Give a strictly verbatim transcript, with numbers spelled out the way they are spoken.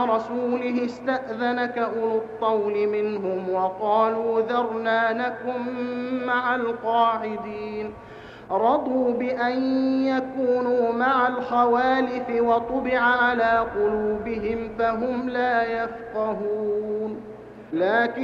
رسوله استأذنك أولو الطول منهم وقالوا ذرنا نكن مع القاعدين رضوا بأن يكونوا مع الخوالف وطبع على قلوبهم فهم لا يفقهون لكن